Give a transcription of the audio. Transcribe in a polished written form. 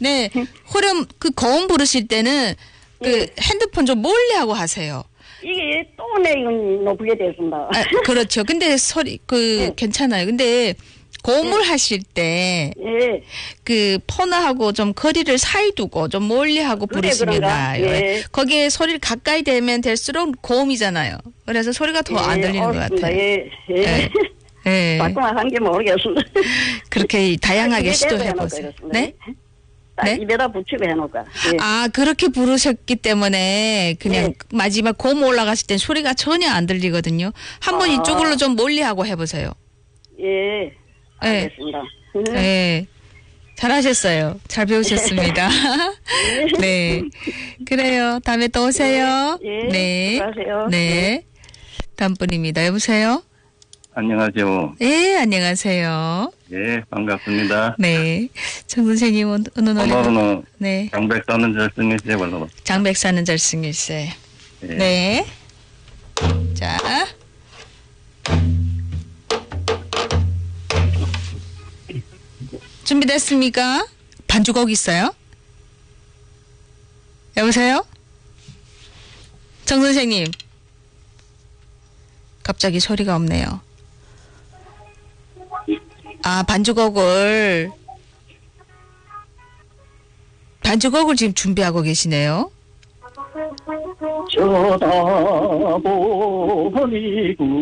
네. 호령, 그 고음 부르실 때는 그 핸드폰 좀 멀리 하고 하세요. 이게 또내 높게 됐습니다. 아, 그렇죠. 근데 소리, 괜찮아요. 근데 고음을 하실 때, 예. 그 폰하고 좀 거리를 사이 두고 좀 멀리 하고 부르시면 나아요. 예. 거기에 소리를 가까이 대면 될수록 고음이잖아요. 그래서 소리가 더 안 들리는 것 같아요. 예. 예. 예. 자꾸만 한 게 모르겠습니다. 그렇게 다양하게 입에다 시도해보세요. 해놓을까, 네? 네? 입에다 붙이고 해놓을까. 예. 아, 그렇게 부르셨기 때문에 그냥 마지막 고음 올라갔을 땐 소리가 전혀 안 들리거든요. 한번 이쪽으로 좀 멀리 하고 해보세요. 예. 알겠습니다. 네. 잘하셨어요. 잘 배우셨습니다. 네. 그래요. 다음에 또 오세요. 예. 네. 수고하세요. 네. 다음 분입니다. 여보세요? 안녕하세요. 네, 안녕하세요. 예, 반갑습니다. 네. 정 선생님, 어느 노래? 오늘은 네. 장백사는 절승일세 불러봐. 장백사는 절승일세. 예. 네. 자. 준비됐습니까? 반주곡 있어요? 여보세요? 정 선생님. 갑자기 소리가 없네요. 아, 반주곡을 지금 준비하고 계시네요. 쳐다보니